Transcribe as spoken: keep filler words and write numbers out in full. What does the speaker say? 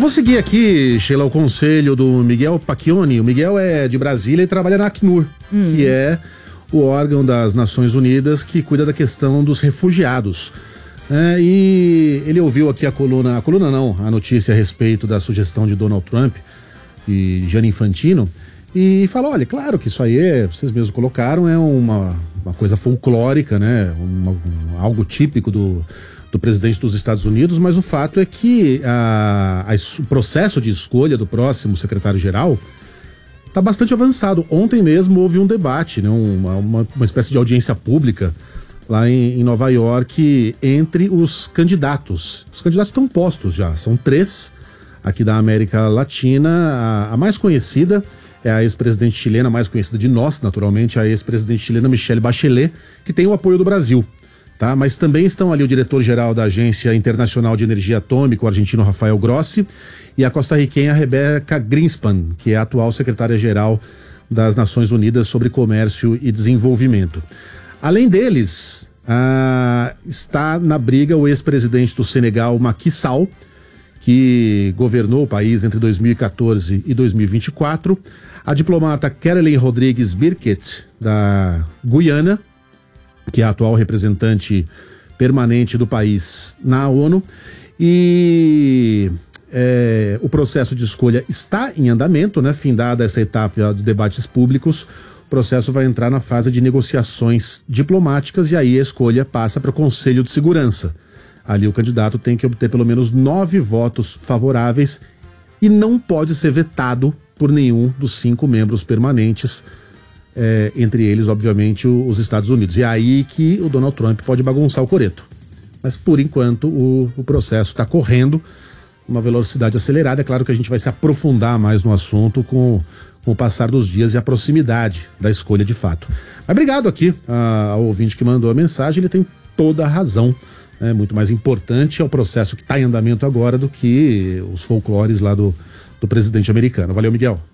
vou seguir aqui, Sheila, o conselho do Miguel Pacchioni. O Miguel é de Brasília e trabalha na Acnur, hum. que é o órgão das Nações Unidas que cuida da questão dos refugiados. É, e ele ouviu aqui a coluna, a coluna não, a notícia a respeito da sugestão de Donald Trump e Gianni Infantino, e falou, olha, claro que isso aí, é, vocês mesmos colocaram, é uma, uma coisa folclórica, né, uma, um, algo típico do, do presidente dos Estados Unidos, mas o fato é que a, a, o processo de escolha do próximo secretário-geral está bastante avançado. Ontem mesmo houve um debate, né, uma, uma, uma espécie de audiência pública lá em, em Nova York entre os candidatos. Os candidatos estão postos já, são três aqui da América Latina. A, a mais conhecida é a ex-presidente chilena, mais conhecida de nós, naturalmente, a ex-presidente chilena Michelle Bachelet, que tem o apoio do Brasil, tá? Mas também estão ali o diretor-geral da Agência Internacional de Energia Atômica, o argentino Rafael Grossi, e a costarriquenha Rebeca Greenspan, que é a atual secretária-geral das Nações Unidas sobre Comércio e Desenvolvimento. Além deles, ah, está na briga o ex-presidente do Senegal, Macky Sall, que governou o país entre dois mil e quatorze e dois mil e vinte e quatro, a diplomata Caroline Rodrigues Birket, da Guiana, que é a atual representante permanente do país na ONU, e é, o processo de escolha está em andamento, né? Findada essa etapa de debates públicos, o processo vai entrar na fase de negociações diplomáticas e aí a escolha passa para o Conselho de Segurança. Ali o candidato tem que obter pelo menos nove votos favoráveis e não pode ser vetado por nenhum dos cinco membros permanentes, é, entre eles, obviamente, o, os Estados Unidos. E é aí que o Donald Trump pode bagunçar o coreto. Mas, por enquanto, o, o processo está correndo uma velocidade acelerada. É claro que a gente vai se aprofundar mais no assunto com, com o passar dos dias e a proximidade da escolha de fato. Mas obrigado aqui a, ao ouvinte que mandou a mensagem, ele tem toda a razão. É muito mais importante é o processo que está em andamento agora do que os folclores lá do, do presidente americano. Valeu, Miguel.